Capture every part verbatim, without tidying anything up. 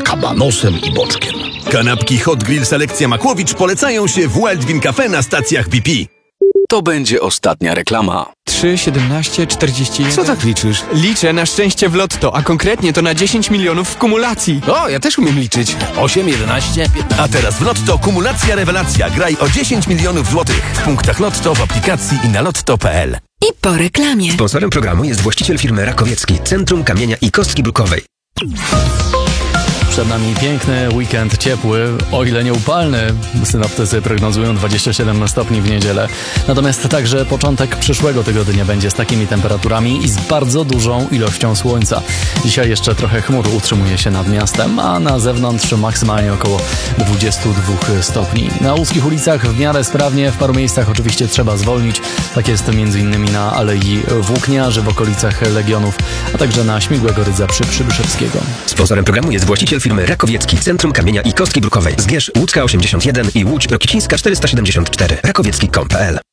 z kabanosem i boczkiem. Kanapki Hot Grill Selekcja Makłowicz polecają się w Wild Bean Cafe na stacjach B P. To będzie ostatnia reklama. trzy, siedemnaście, czterdzieści jeden. Co tak liczysz? Liczę na szczęście w lotto, a konkretnie to na dziesięć milionów w kumulacji. O, ja też umiem liczyć. osiem, jedenaście, piętnaście. A teraz w Lotto kumulacja rewelacja. Graj o dziesięć milionów złotych w punktach Lotto, w aplikacji i na lotto kropka p l. I po reklamie. Sponsorem programu jest właściciel firmy Rakowiecki, Centrum Kamienia i Kostki Brukowej. Przed nami piękny weekend ciepły, o ile nie upalny. Synoptycy prognozują dwadzieścia siedem stopni w niedzielę. Natomiast także początek przyszłego tygodnia będzie z takimi temperaturami i z bardzo dużą ilością słońca. Dzisiaj jeszcze trochę chmur utrzymuje się nad miastem, a na zewnątrz maksymalnie około dwadzieścia dwa stopni. Na łódzkich ulicach w miarę sprawnie, w paru miejscach oczywiście trzeba zwolnić. Tak jest m.in. na Alei Włókniarzy w okolicach Legionów, a także na Śmigłego Rydza przy Przybyszewskiego. Sponsorem programu jest właściciel firmy Rakowiecki, Centrum Kamienia i Kostki Brukowej. Zgierz Łódzka osiemdziesiąt jeden i Łódź Rokicińska czterysta siedemdziesiąt cztery. rakowiecki kropka com kropka p l.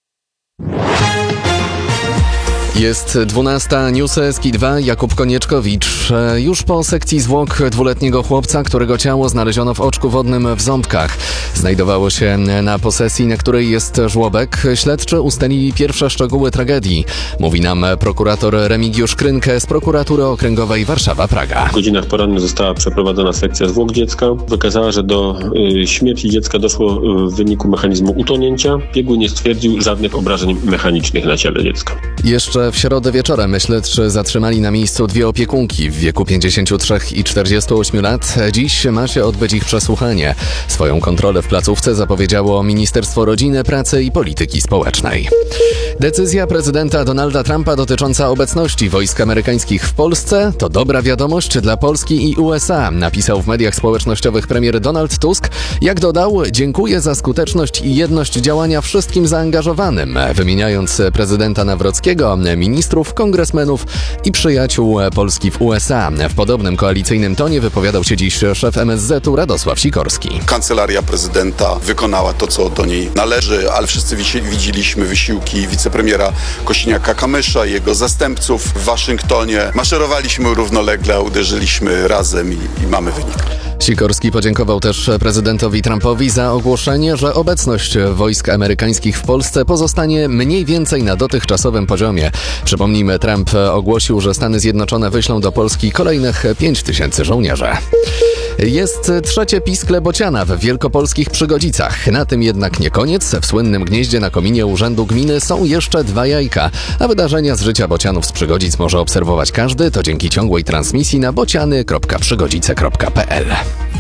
Jest dwunasta, newsy z K dwa, Jakub Konieczkowicz. Już po sekcji zwłok dwuletniego chłopca, którego ciało znaleziono w oczku wodnym w Ząbkach. Znajdowało się na posesji, na której jest żłobek. Śledczy ustalili pierwsze szczegóły tragedii. Mówi nam prokurator Remigiusz Krynkę z Prokuratury Okręgowej Warszawa-Praga. W godzinach porannych została przeprowadzona sekcja zwłok dziecka. Wykazała, że do y, śmierci dziecka doszło w wyniku mechanizmu utonięcia. Biegły nie stwierdził żadnych obrażeń mechanicznych na ciele dziecka. Jeszcze w środę wieczorem śledczy zatrzymali na miejscu dwie opiekunki w wieku pięćdziesięciu trzech i czterdziestu ośmiu lat. Dziś ma się odbyć ich przesłuchanie. Swoją kontrolę w placówce zapowiedziało Ministerstwo Rodziny, Pracy i Polityki Społecznej. Decyzja prezydenta Donalda Trumpa dotycząca obecności wojsk amerykańskich w Polsce to dobra wiadomość dla Polski i U S A, napisał w mediach społecznościowych premier Donald Tusk. Jak dodał, dziękuję za skuteczność i jedność działania wszystkim zaangażowanym, wymieniając prezydenta Nawrockiego, ministrów, kongresmenów i przyjaciół Polski w U S A. W podobnym koalicyjnym tonie wypowiadał się dziś szef M S Z u Radosław Sikorski. Kancelaria prezydenta wykonała to, co do niej należy, ale wszyscy widzieliśmy wysiłki wicepremiera Kosiniaka-Kamysza i jego zastępców w Waszyngtonie. Maszerowaliśmy równolegle, uderzyliśmy razem i, i mamy wynik. Sikorski podziękował też prezydentowi Trumpowi za ogłoszenie, że obecność wojsk amerykańskich w Polsce pozostanie mniej więcej na dotychczasowym poziomie. Przypomnijmy, Trump ogłosił, że Stany Zjednoczone wyślą do Polski kolejnych pięć tysięcy żołnierzy. Jest trzecie piskle bociana w wielkopolskich Przygodzicach. Na tym jednak nie koniec. W słynnym gnieździe na kominie Urzędu Gminy są jeszcze dwa jajka, a wydarzenia z życia bocianów z Przygodzic może obserwować każdy. To dzięki ciągłej transmisji na bociany kropka przygodzice kropka p l.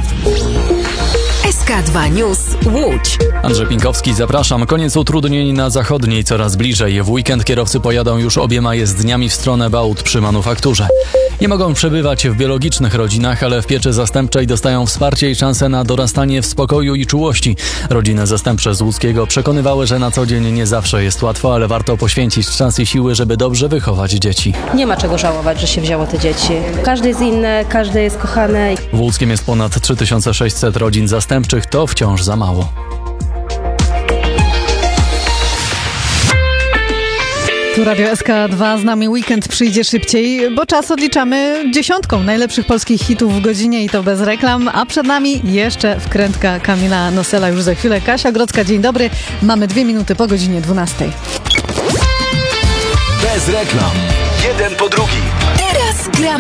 S K dwa News Łódź. Andrzej Pinkowski, zapraszam. Koniec utrudnień na zachodniej coraz bliżej. W weekend kierowcy pojadą już obiema jezdniami w stronę Bałt przy manufakturze. Nie mogą przebywać w biologicznych rodzinach, ale w pieczy zastępczej dostają wsparcie i szansę na dorastanie w spokoju i czułości. Rodziny zastępcze z Łódzkiego przekonywały, że na co dzień nie zawsze jest łatwo, ale warto poświęcić czas i siły, żeby dobrze wychować dzieci. Nie ma czego żałować, że się wzięło te dzieci. Każdy jest inny, każdy jest kochany. W Łódzkiem jest ponad trzy tysiące sześćset rodzin zastępczych, to wciąż za mało. Tu Radio S K dwa, z nami weekend przyjdzie szybciej, bo czas odliczamy dziesiątką najlepszych polskich hitów w godzinie i to bez reklam, a przed nami jeszcze wkrętka Kamila Nosela już za chwilę. Kasia Grodzka, dzień dobry. Mamy dwie minuty po godzinie dwunastej. Bez reklam. Jeden po drugim. Teraz gra